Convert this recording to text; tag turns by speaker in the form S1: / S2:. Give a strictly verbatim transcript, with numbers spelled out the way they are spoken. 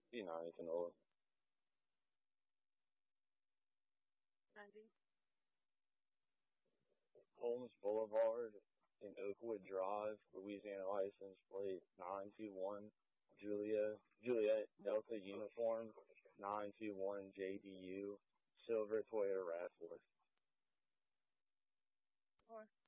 S1: You know, anything old.
S2: ninety.
S1: Holmes Boulevard in Oakwood Drive, Louisiana license plate nine two one Julia Juliet Delta Uniform nine two one J D U silver Toyota RAV four.
S2: Four.